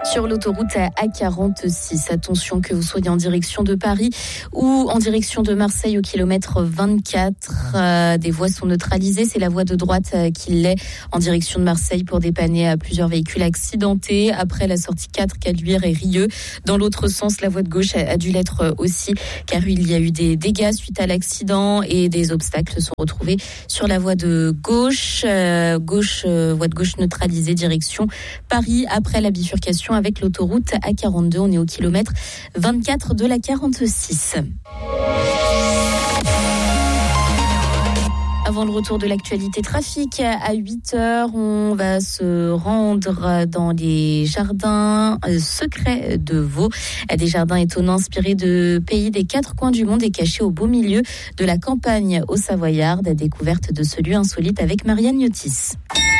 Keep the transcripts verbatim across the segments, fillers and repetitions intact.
Sur l'autoroute A quarante-six, attention que vous soyez en direction de Paris ou en direction de Marseille au kilomètre vingt-quatre. Euh, des voies sont neutralisées. C'est la voie de droite euh, qui l'est en direction de Marseille pour dépanner euh, plusieurs véhicules accidentés. Après la sortie quatre, Caluire et Rieux. Dans l'autre sens, la voie de gauche a, a dû l'être aussi car il y a eu des dégâts suite à l'accident et des obstacles se sont retrouvés sur la voie de gauche. Euh, gauche euh, voie de gauche neutralisée, direction Paris après la bifurcation avec l'autoroute A quarante-deux. On est au kilomètre vingt-quatre de la quarante-six. Avant le retour de l'actualité trafic, à huit heures, on va se rendre dans les jardins secrets de Vaud. Des jardins étonnants inspirés de pays des quatre coins du monde et cachés au beau milieu de la campagne au Savoyard. Découverte de ce lieu insolite avec Marianne Yotis.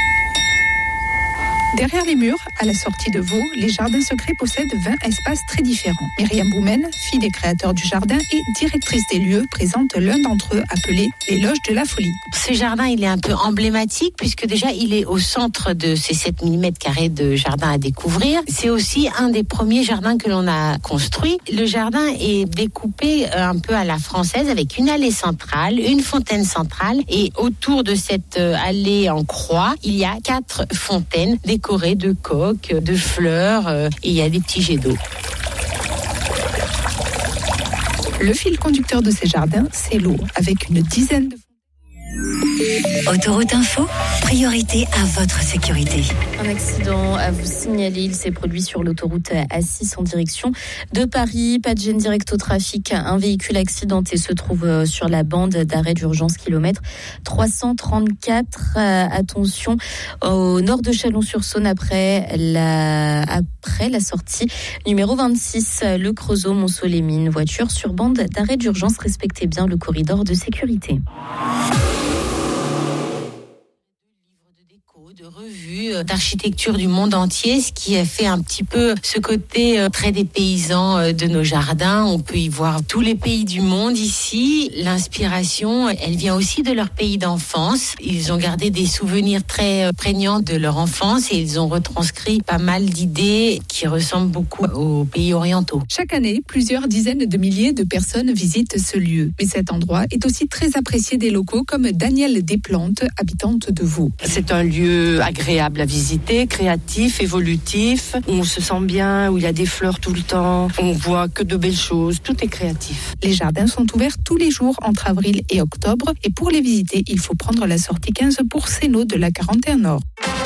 Derrière les murs, à la sortie de Vaud, les jardins secrets possèdent vingt espaces très différents. Myriam Boumen, fille des créateurs du jardin et directrice des lieux, présente l'un d'entre eux appelé les loges de la folie. Ce jardin, il est un peu emblématique puisque déjà il est au centre de ces sept mille mètres carrés de jardin à découvrir. C'est aussi un des premiers jardins que l'on a construit. Le jardin est découpé un peu à la française avec une allée centrale, une fontaine centrale et autour de cette allée en croix, il y a quatre fontaines décorées de coques, de fleurs euh, et il y a des petits jets d'eau. Le fil conducteur de ces jardins, c'est l'eau, avec une dizaine de... Autoroute Info, priorité à votre sécurité. Un accident à vous signaler, il s'est produit sur l'autoroute A six en direction de Paris. Pas de gêne directe au trafic. Un véhicule accidenté se trouve sur la bande d'arrêt d'urgence kilomètre trois cent trente-quatre. Euh, attention, au nord de Chalon-sur-Saône après la, après la sortie numéro vingt-six, le Creusot Montceau-les-Mines. Voiture sur bande d'arrêt d'urgence, respectez bien le corridor de sécurité. De revues d'architecture du monde entier, ce qui a fait un petit peu ce côté très dépaysant de nos jardins. On peut y voir tous les pays du monde ici. L'inspiration, elle vient aussi de leur pays d'enfance. Ils ont gardé des souvenirs très prégnants de leur enfance et ils ont retranscrit pas mal d'idées qui ressemblent beaucoup aux pays orientaux. Chaque année, plusieurs dizaines de milliers de personnes visitent ce lieu. Mais cet endroit est aussi très apprécié des locaux comme Danielle Desplantes, habitante de Vaud. C'est un lieu agréable à visiter, créatif, évolutif, où on se sent bien, où il y a des fleurs tout le temps, on voit que de belles choses, tout est créatif. Les jardins sont ouverts tous les jours entre avril et octobre et pour les visiter, il faut prendre la sortie quinze pour Sénaux de la quarante et un Nord.